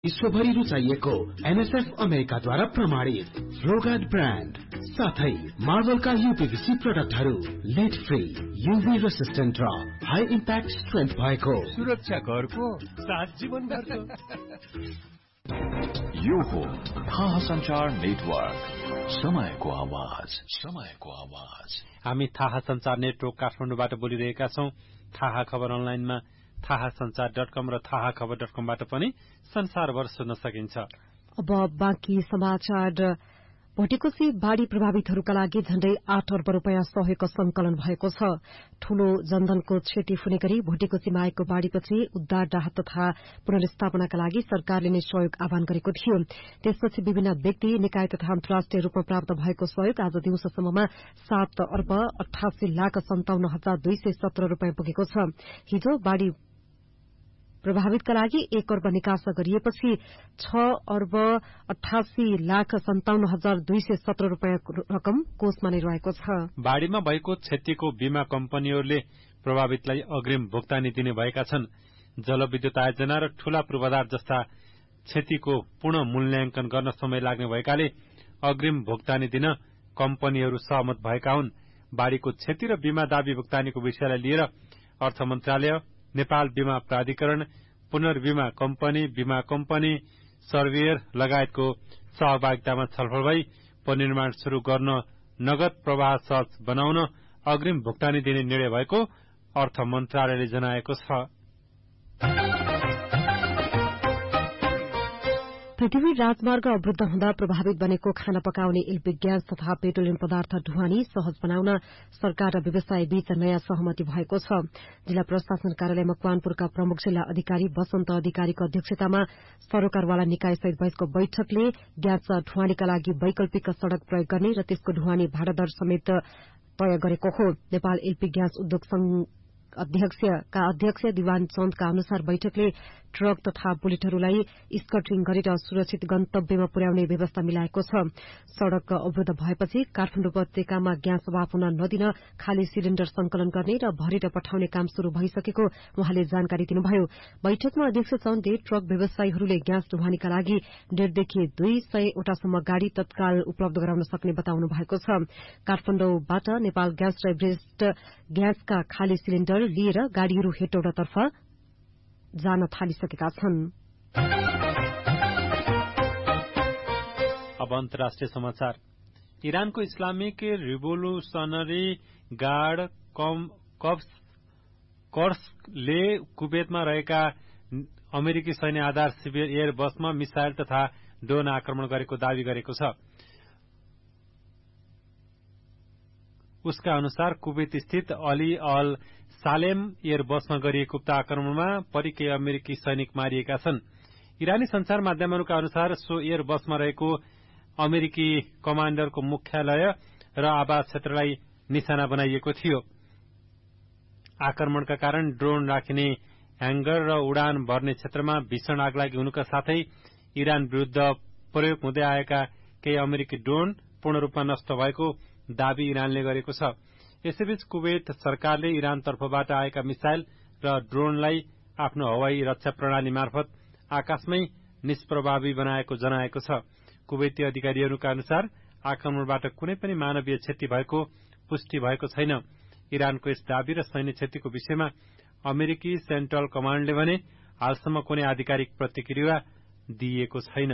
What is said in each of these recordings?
विश्वभरि रुचाइएको एनएसएफ अमेरिकाद्वारा प्रमाणित FlowGuard brand साथै मार्भलका यूपीवीसी प्रोडक्टहरू लिड फ्री, यूभी रेसिस्टेन्ट र हाई इम्प्याक्ट स्ट्रेन्थ भएको सुरक्षा घरको साथ जीवन भरको। यो हो थाहा संचार नेटवर्क, समयको आवाज, समयको आवाज। हामी थाहा संचार नेटवर्क काठमाडौँबाट बोलिरहेका छौं। थाहा खबर अनलाइनमा थाहासंचार.com र थाहाखबर.com-बाट पनि संसारभर सुन्न सकिन्छ। अब बाँकी समाचार। भोटेकोशी बाढ़ी प्रभावितहरूका लागि झण्डै 8 अर्ब रूपियाँ सहयोगको संकलन भएको छ। ठूलो जनधनको क्षति हुने गरी भोटेकोशीमा आएको बाढ़ीपछि उद्धार, राहत तथा पुनर्स्थापनाका लागि सरकारले नै सहयोग आह्वान गरेको थियो। त्यसपछि विभिन्न व्यक्ति, निकाय तथा अन्तर्राष्ट्रिय रूपमा प्राप्त भएको सहयोग आज दिउँसोसम्ममा 7 अर्ब 88 लाख 57,217 रूपियाँ पुगेको छ। हिजो बाढ़ी प्रभावितका लागि 1 अर्ब निकास गरिएपछि 6 अर्ब 88 लाख 57,217 रूपियाँ रकम कोषमा नै रहेको छ। बाढ़ीमा भएको क्षतिको बीमा कम्पनीहरूले प्रभावितलाई अग्रिम भुक्तानी दिने भएका छन्। जलविद्युत आयोजना र ठूला पूर्वाधार जस्ता क्षतिको पुनः मूल्याङ्कन गर्न समय लाग्ने भएकाले अग्रिम भुक्तानी दिन कम्पनीहरू सहमत भएका हुन्। बाढ़ीको क्षति र बीमा दावी भुक्तानीको विषयलाई लिएर अर्थ मन्त्रालय, नेपाल बीमा प्राधिकरण, पुनर्बीमा कम्पनी, सर्वेयर लगायतको सहभागितामा छलफल भई पुनर्निर्माण शुरू गर्न, नगद प्रवाह सहज बनाउन अग्रिम भुक्तानी दिने निर्णय भएको अर्थ मन्त्रालयले जनाएको छ। पृथ्वी राजमार्ग अवरूद्ध हुँदा प्रभावित बनेको खाना पकाउने एलपी ग्यास तथा पेट्रोलियम पदार्थ ढुवानी सहज बनाउन सरकार र व्यवसाय बीच नयाँ सहमति भएको छ। जिल्ला प्रशासन कार्यालय मकवानपुरका प्रमुख जिल्ला अधिकारी वसन्त अधिकारीको अध्यक्षतामा सरोकारवाला निकाय सहित भएको बैठकले ग्यास ढुवानीका लागि वैकल्पिक सड़क प्रयोग गर्ने र त्यसको ढुवानी भाडा दर समेत तय गरेको हो। नेपाल एलपी ग्यास उद्योग अध्यक्ष दिवान चन्दका अनुसार बैठकले ट्रक तथा बुलेटहरूलाई स्कटरिङ गरेर सुरक्षित गन्तव्यमा पुर्याउने व्यवस्था मिलाएको छ। सड़क अवरूद्ध भएपछि काठमाडौँ उपत्यकामा ग्यास वाफ हुन नदिन खाली सिलिण्डर संकलन गर्ने र भरेर पठाउने काम शुरू भइसकेको उहाँले जानकारी दिनुभयो। बैठकमा अध्यक्ष चन्दले ट्रक व्यवसायीहरूले ग्यास ढुवानीका लागि 1.5 देखि 200 वटासम्म गाड़ी तत्काल उपलब्ध गराउन सक्ने बताउनु भएको छ। काठमाडौँबाट नेपाल ग्यास र एभरेस्ट ग्यासका खाली सिलिण्डर लिएर गाड़ीहरू हेटौडातर्फ जान थालिसकेका छन्। अब अन्तर्राष्ट्रिय समाचार। इरानको इस्लामिक रिभोल्युशनरी गार्ड कर्प्सले कुवेतमा रहेका अमेरिकी सैन्य आधार शिविर एयर बसमा मिसाइल तथा ड्रोन आक्रमण गरेको दावी गरेको छ। उसका अनुसार कुवेत स्थित अली अल सालेम एयर बसमा गरिएको उक्त आक्रमणमा केही अमेरिकी सैनिक मारिएका छन्। इरानी संचार माध्यमहरूका अनुसार सो एयर बसमा रहेको अमेरिकी कमाण्डरको मुख्यालय र आवास क्षेत्रलाई निशाना बनाइएको थियो। आक्रमणका कारण ड्रोन राखिने ह्याङ्गर र उडान भर्ने क्षेत्रमा भीषण आगलागी हुनुका साथै इरान विरूद्ध प्रयोग हुँदै आएका केही अमेरिकी ड्रोन पूर्ण रूपमा नष्ट भएको दावी इरानले गरेको छ। यसैबीच कुवेत सरकारले इरान तर्फबाट आएका मिसाइल र ड्रोनलाई आफ्नो हवाई रक्षा प्रणाली मार्फत आकाशमै निष्प्रभावी बनाएको जनाएको छ। कुवेती अधिकारीहरूका अनुसार आक्रमणबाट कुनै पनि मानवीय क्षति भएको पुष्टि भएको छैन। इरानको यस दावी र सैन्य क्षतिको विषयमा अमेरिकी सेन्ट्रल कमाण्डले भने हालसम्म कुनै आधिकारिक प्रतिक्रिया दिइएको छैन।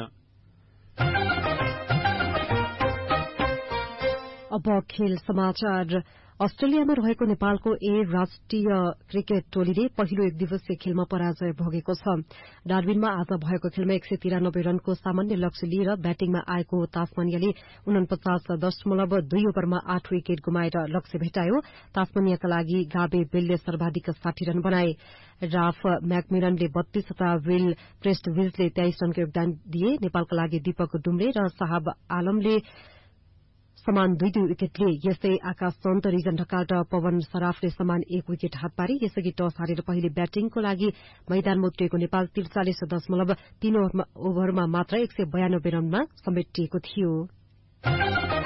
अब खेल समाचार। अस्ट्रेलियामा रहेको नेपालको राष्ट्रिय क्रिकेट टोलीले पहिलो एक दिवसीय खेलमा पराजय भोगेको छ। डार्बिनमा आज भएको खेलमा 193 रनको सामान्य लक्ष्य लिएर ब्याटिङमा आएको तास्मानियाले 49.2 ओभरमा 8 विकेट गुमाएर लक्ष्य भेटायो। तास्मानियाका लागि गाबे बेलले सर्वाधिक 60 रन बनाए। राफ म्याकमिलनले 32 तथा विल प्रेस्टविजले 23 रनको योगदान दिए। नेपालका लागि दीपक डुम्रे र साहब आलमले समान 2 विकेट लिए। यस्तै आकाश चन्द, रिजन ढकाल र पवन सराफले समान 1 विकेट हात पारे। यसअघि टस हारेर पहिले ब्याटिङको लागि मैदानमा उत्रिएको नेपाल 43.3 ओभरमा मात्र 192 रनमा समेटिएको थियो।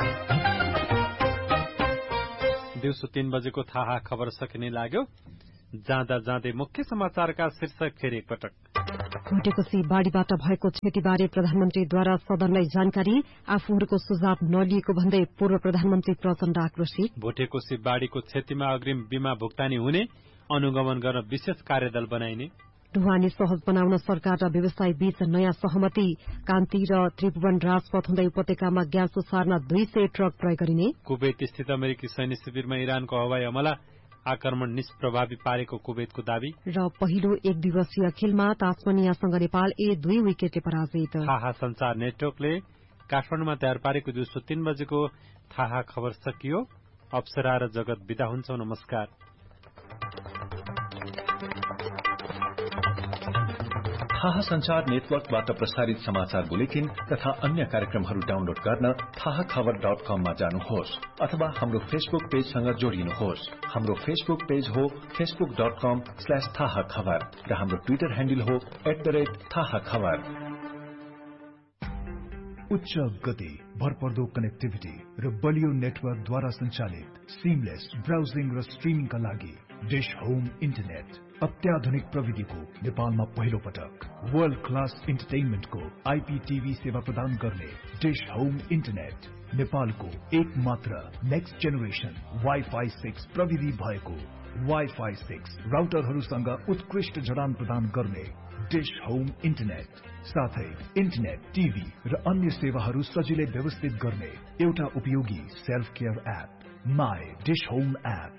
दिउँसो 3 बजेको थाहा खबर सकिने लाग्यो। जाँदा जाँदै मुख्य समाचारका शीर्षक फेरि एकपटक। भोटेकोशी बाढ़ीबाट भएको क्षतिबारे प्रधानमन्त्रीद्वारा सदनलाई जानकारी, आफूहरूको सुझाव नलिएको भन्दै पूर्व प्रधानमन्त्री प्रचण्ड आक्रोशित। भोटेकोशी बाढ़ीको क्षतिमा अग्रिम बीमा भुक्तानी हुने, अनुगमन गर्न विशेष कार्यदल बनाइने। ढुवानी सहज बनाउन सरकार र व्यवसायी बीच नयाँ सहमति, कान्ति र त्रिभुवन राजपथ हुँदै उपत्यकामा ग्यास सार्न 200 ट्रक प्रयोग गरिने। कुवेत स्थित अमेरिकी सैन्य शिविरमा इरानको हवाई हमला आक्रमण निष्प्रभावी पारेको कुवेतको दावी। र पहिलो एक दिवसीय खेलमा तास्मानियासँग नेपाल 2 विकेटले पराजित। थाहा संचार नेटवर्कले काठमाडौँमा तयार पारेको दिउँसो 3 बजेको थाहा खबर सकियो। अप्सरा र जगत बिदा हुन्छौ। नमस्कार। थाहा संचार नेटवर्कबाट प्रसारित समाचार बुलेटिन तथा अन्य कार्यक्रमहरू डाउनलोड गर्न थाहाखबर.com मा जानुहोस् अथवा हाम्रो फेसबुक पेजसँग जोडिनुहोस्। हाम्रो फेसबुक पेज हो facebook.com/थाहाखबर र हाम्रो ट्विटर ह्यान्डल हो @थाहाखबर। उच्च गति, भरपर्दो कनेक्टिभिटी र बलियो नेटवर्कद्वारा सञ्चालित सिमलेस ब्राउजिङ र स्ट्रिमिङका लागि डिश होम इन्टरनेट अत्याधुनिक प्रविधिको नेपालमा पहिलो पटक वर्ल्ड क्लास इन्टरटेनमेन्टको आइपीटीभी सेवा प्रदान गर्ने डिश होम इन्टरनेट नेपालको एकमात्र नेक्स्ट जेनेरेसन वाइफाई 6 प्रविधि भएको वाइफाई 6 राउटरहरूसँग उत्कृष्ट जडान प्रदान गर्ने डिश होम इन्टरनेट साथै इन्टरनेट, टिभी र अन्य सेवाहरू सजिलै व्यवस्थित गर्ने एउटा उपयोगी self care app my dish home app.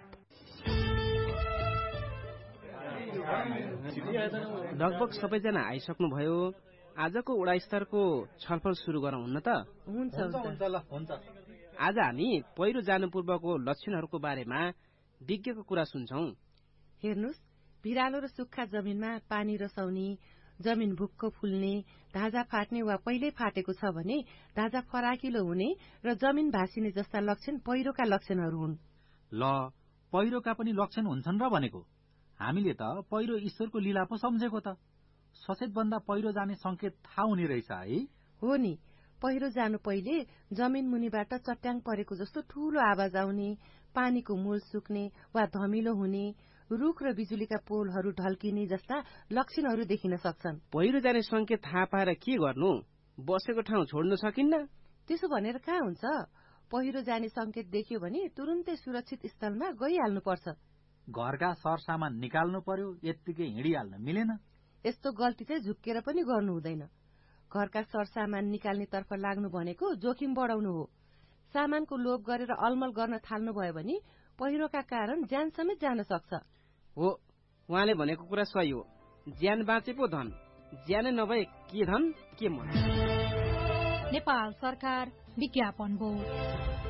लगभग सबैजना आइसक्नुभयो। आजको वडा स्तरको छलफल सुरु गरौँ हुन्न त? हुन्छ। आज हामी पहिरो जानु पूर्वको लक्षणहरूको बारेमा विज्ञको कुरा सुन्छौं। हेर्नुस्, भिरालो र सुक्खा जमिनमा पानी रसाउने, जमिन भुक्क फुल्ने, धाजा फाट्ने वा पहिल्यै फाटेको छ भने धाजा फराकिलो हुने र जमिन भासिने जस्ता लक्षण पहिरोका लक्षणहरू हुन्। ल, पहिरोका पनि लक्षण हुन्छन् र भनेको? हामीले त पहिरो ईश्वरको लीला पो सम्झेको त। सचेत भन्दा पहिरो जाने संकेत थाहा हुने रहेछ है? हो नि, पहिरो जानु पहिले जमिन मुनिबाट चट्याङ परेको जस्तो ठूलो आवाज आउने, पानीको मूल सुक्ने वा धमिलो हुने, रुख र बिजुलीका पोलहरू ढल्किने जस्ता लक्षणहरू देखिन सक्छन्। पहिरो जाने संकेत थाहा पाएर के गर्नु? बसेको ठाउँ छोड्न सकिन्न? त्यसो भनेर कहाँ हुन्छ? पहिरो जाने संकेत देखियो भने तुरुन्तै सुरक्षित स्थलमा गइहाल्नुपर्छ। घरका सरसामान निकाल्नु पर्यो, यत्तिकै हिँडिहाल्न मिलेन? यस्तो गल्ती चाहिँ झुक्केर पनि गर्नु हुँदैन। घरका सरसामान निकाल्ने तर्फ लाग्नु भनेको जोखिम बढाउनु हो। सामानको लोभ गरेर अलमल गर्न थाल्नुभयो भने पहिरोका कारण ज्यान समेत जान सक्छ। हो, उहाँले भनेको कुरा सही हो। ज्यान बाँचे पो धन, ज्यानै नभए के धन के मन। नेपाल सरकार विज्ञापन बोर्ड।